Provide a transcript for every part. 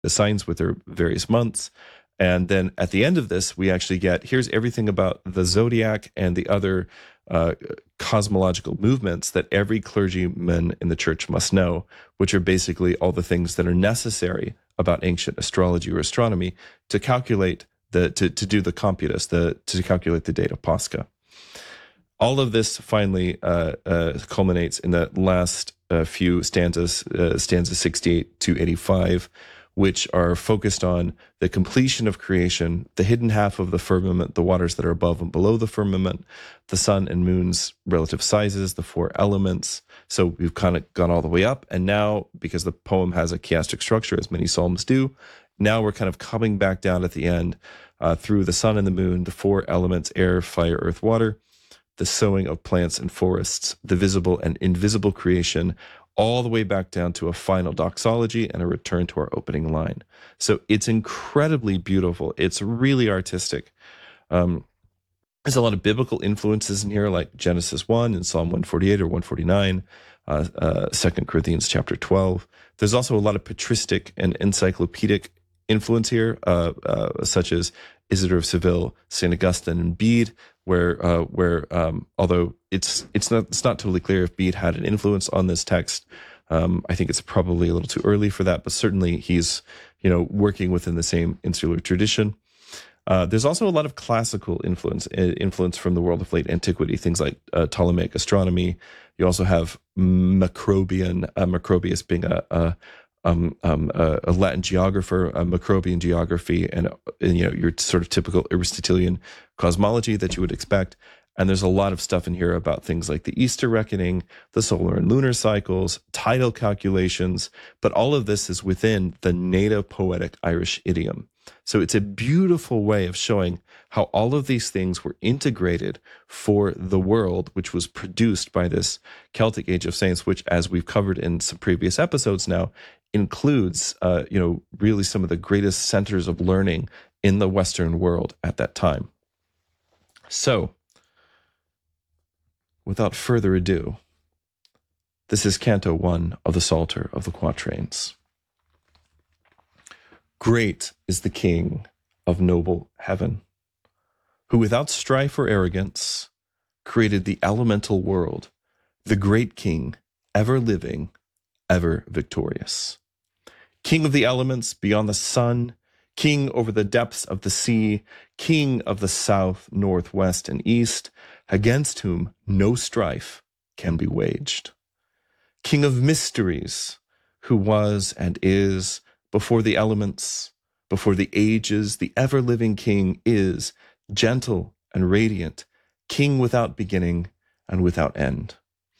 signs with their various months. And then at the end of this, we actually get, here's everything about the zodiac and the other cosmological movements that every clergyman in the church must know, which are basically all the things that are necessary about ancient astrology or astronomy to calculate to do the computus, to calculate the date of Pascha. All of this finally culminates in the last few stanzas, stanzas 68 to 85, which are focused on the completion of creation, the hidden half of the firmament, the waters that are above and below the firmament, the sun and moon's relative sizes, the four elements. So we've kind of gone all the way up. And now, because the poem has a chiastic structure, as many psalms do, now we're kind of coming back down at the end through the sun and the moon, the four elements, air, fire, earth, water, the sowing of plants and forests, the visible and invisible creation, all the way back down to a final doxology and a return to our opening line. So it's incredibly beautiful. It's really artistic. There's a lot of biblical influences in here, like Genesis 1 and Psalm 148 or 149, 2 Corinthians chapter 12. There's also a lot of patristic and encyclopedic influence here, such as Isidore of Seville, St. Augustine, and Bede, where although it's not totally clear if Bede had an influence on this text. I think it's probably a little too early for that, but certainly he's working within the same insular tradition. There's also a lot of classical influence from the world of late antiquity, things like Ptolemaic astronomy. You also have Macrobius being a Latin geographer, Macrobian geography, and your sort of typical Aristotelian cosmology that you would expect. And there's a lot of stuff in here about things like the Easter reckoning, the solar and lunar cycles, tidal calculations, but all of this is within the native poetic Irish idiom. So it's a beautiful way of showing how all of these things were integrated for the world, which was produced by this Celtic Age of Saints, which, as we've covered in some previous episodes now, includes, really some of the greatest centers of learning in the Western world at that time. So, without further ado, this is Canto 1 of the Psalter of the Quatrains. Great is the King of noble heaven, who without strife or arrogance created the elemental world, the great King, ever living, ever victorious. King of the elements beyond the sun, King over the depths of the sea, King of the south, north, west, and east, against whom no strife can be waged. King of mysteries, who was and is before the elements, before the ages, the ever-living King is gentle and radiant, King without beginning and without end.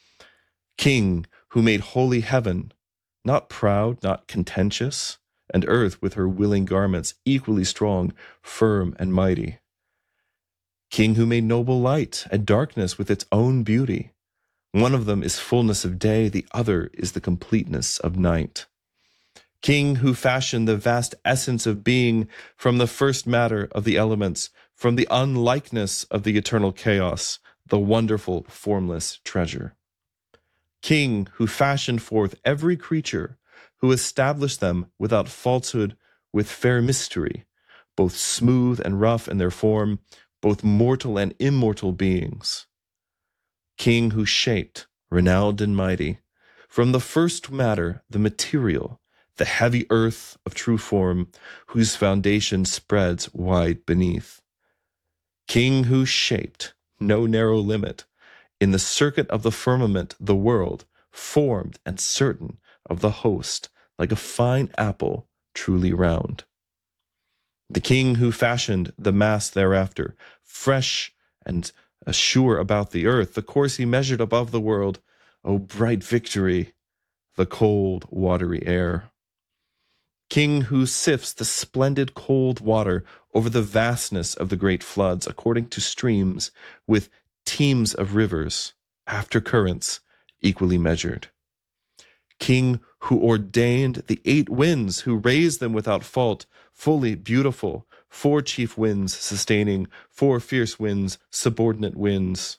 King who made holy heaven, not proud, not contentious, and earth with her willing garments equally strong, firm, and mighty. King who made noble light and darkness with its own beauty. One of them is fullness of day, the other is the completeness of night. King who fashioned the vast essence of being from the first matter of the elements, from the unlikeness of the eternal chaos, the wonderful formless treasure. King who fashioned forth every creature, who established them without falsehood, with fair mystery, both smooth and rough in their form, both mortal and immortal beings. King who shaped, renowned and mighty, from the first matter, the material, the heavy earth of true form, whose foundation spreads wide beneath. King who shaped, no narrow limit, in the circuit of the firmament, the world, formed and certain of the host, like a fine apple truly round. The King who fashioned the mass thereafter, fresh and sure about the earth, the course he measured above the world, O bright victory, the cold, watery air. King who sifts the splendid cold water over the vastness of the great floods, according to streams, with teams of rivers, after currents, equally measured. King who ordained the 8 winds, who raised them without fault, fully beautiful, 4 chief winds sustaining, 4 fierce winds, subordinate winds.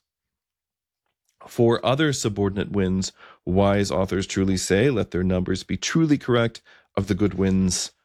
4 other subordinate winds, wise authors truly say, let their numbers be truly correct, of the good winds,